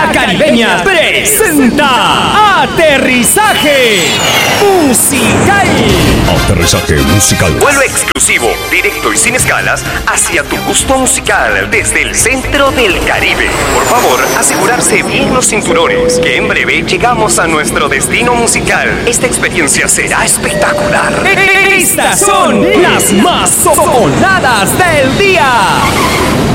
La Caribeña presenta Aterrizaje Musical. Aterrizaje musical. Vuelo exclusivo, directo y sin escalas hacia tu gusto musical desde el centro del Caribe. Por favor, asegurarse bien los cinturones, que en breve llegamos a nuestro destino musical. Esta experiencia será espectacular. Estas son las más sonadas del día.